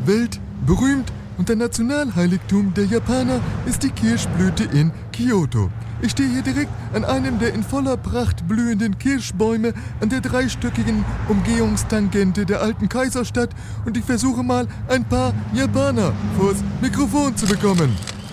Weltberühmt und ein Nationalheiligtum der Japaner ist die Kirschblüte in Kyoto. Ich stehe hier direkt an einem der in voller Pracht blühenden Kirschbäume an der dreistöckigen Umgehungstangente der alten Kaiserstadt und ich versuche mal ein paar Japaner vors Mikrofon zu bekommen.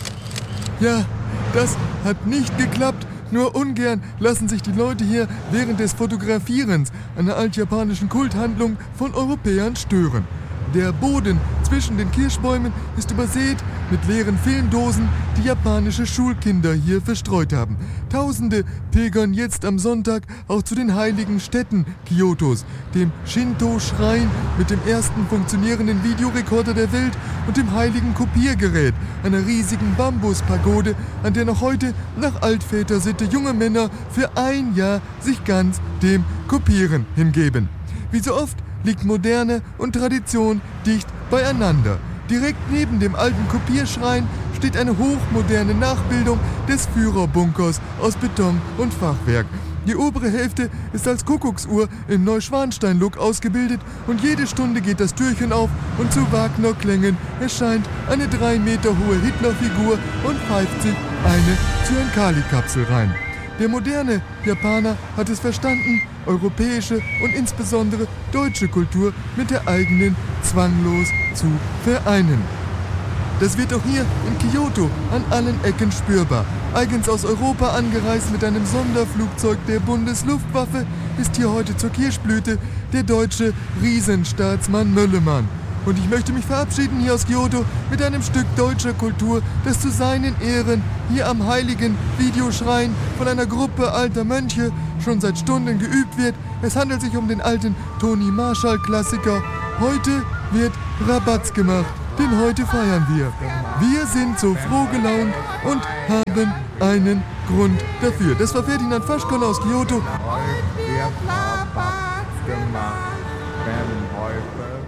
Ja, das hat nicht geklappt. Nur ungern lassen sich die Leute hier während des Fotografierens einer altjapanischen Kulthandlung von Europäern stören. Der Boden zwischen den Kirschbäumen ist übersät mit leeren Filmdosen, die japanische Schulkinder hier verstreut haben. Tausende pilgern jetzt am Sonntag auch zu den heiligen Stätten Kyotos, dem Shinto-Schrein mit dem ersten funktionierenden Videorekorder der Welt und dem heiligen Kopiergerät, einer riesigen Bambuspagode, an der noch heute nach Altvätersitte junge Männer für ein Jahr sich ganz dem Kopieren hingeben. Wie so oft liegt Moderne und Tradition dicht beieinander. Direkt neben dem alten Kopierschrein steht eine hochmoderne Nachbildung des Führerbunkers aus Beton und Fachwerk. Die obere Hälfte ist als Kuckucksuhr im Neuschwanstein-Look ausgebildet und jede Stunde geht das Türchen auf und zu Wagner-Klängen erscheint eine 3 Meter hohe Hitlerfigur und pfeift sich eine Zyankali-Kapsel rein. Der moderne Japaner hat es verstanden, europäische und insbesondere deutsche Kultur mit der eigenen zwanglos zu vereinen. Das wird auch hier in Kyoto an allen Ecken spürbar. Eigens aus Europa angereist mit einem Sonderflugzeug der Bundesluftwaffe ist hier heute zur Kirschblüte der deutsche Riesenstaatsmann Möllemann. Und ich möchte mich verabschieden hier aus Kyoto mit einem Stück deutscher Kultur, das zu seinen Ehren hier am heiligen Videoschrein von einer Gruppe alter Mönche schon seit Stunden geübt wird. Es handelt sich um den alten Toni Marshall-Klassiker. Heute wird Rabatz gemacht, denn heute feiern wir. Wir sind so froh gelaunt und haben einen Grund dafür. Das war Ferdinand Faschkoller aus Kyoto. Heute wird Rabatz gemacht, denn heute